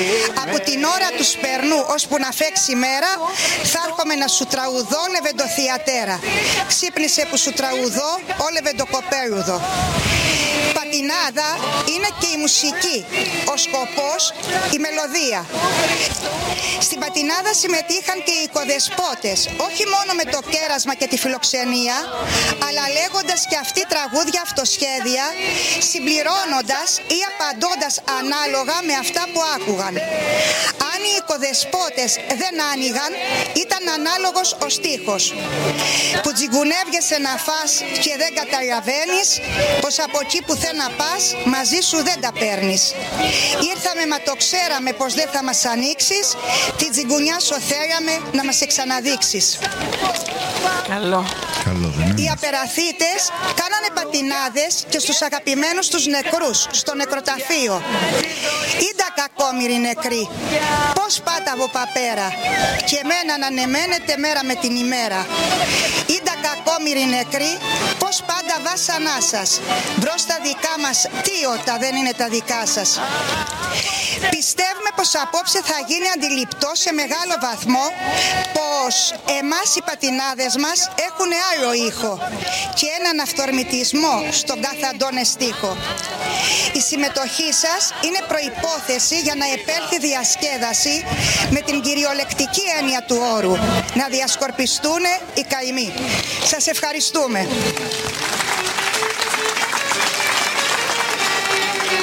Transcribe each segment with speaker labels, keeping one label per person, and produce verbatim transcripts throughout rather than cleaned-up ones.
Speaker 1: Από την ώρα του σπερνού ώσπου να φέξει η μέρα, θα έρχομαι να σου τραγουδώ λεβεντοθιατέρα. Ξύπνησε που σου τραγουδώ, ο λεβεντοκοπέλουδο. Πατινάδα είναι και η μουσική, ο σκοπός, η μελωδία. Στην πατινάδα συμμετείχαν και οι οικοδεσπότες, όχι μόνο με το κέρασμα και τη φιλοξενία, αλλά λέγοντας και αυτοί τραγούδια αυτοσχέδια, συμπληρώνοντας ή απαντώντας ανάλογα με αυτά που άκουγαν. Αν οι οικοδεσπότες δεν άνοιγαν, ήταν ανάλογος ο στίχος. Που τζιγκουνεύγεσαι να φας και δεν καταλαβαίνεις πως από εκεί που θε να πας, μαζί σου δεν τα παίρνεις. Ήρθαμε μα το ξέραμε πως δεν θα μας ανοίξεις, την τζιγκουνιά σου θέλαμε να μας εξαναδείξεις.
Speaker 2: Καλό.
Speaker 3: Καλό δεν είναι.
Speaker 1: Οι απεραθήτες κάνανε πατινάδες και στους αγαπημένους τους νεκρούς, στο νεκροταφείο. Ήντα κακόμοιροι νεκροί, πώς πάτα από παπέρα, και εμένα να ανεμένετε μέρα με την ημέρα. Ήντα κακόμοιροι νεκροί, πώς πάντα βάσανά σας, μπρος τα δικά μας τίωτα δεν είναι τα δικά σας. Πιστεύουμε πως απόψε θα γίνει αντιληπτό σε μεγάλο βαθμό πως εμάς οι πατινάδες μας έχουν άλλο ήχο και έναν αυθορμητισμό στον κάθε αντώνε στίχο. Η συμμετοχή σας είναι προϋπόθεση για να επέλθει διασκέδαση με την κυριολεκτική έννοια του όρου, να διασκορπιστούν οι καημοί. Σας ευχαριστούμε.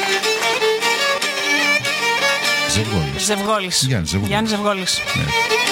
Speaker 3: Ζευγόλης.
Speaker 2: Ζευγόλης.
Speaker 3: Γιάννης Ζευγόλης.
Speaker 2: Γιάννης Ζευγόλης.
Speaker 3: Ναι.